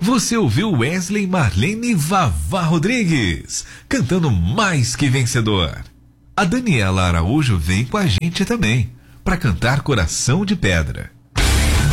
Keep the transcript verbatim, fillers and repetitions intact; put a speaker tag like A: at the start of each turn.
A: Você ouviu Wesley, Marlene e Vavá Rodrigues cantando Mais Que Vencedor. A Daniela Araújo vem com a gente também para cantar Coração de Pedra.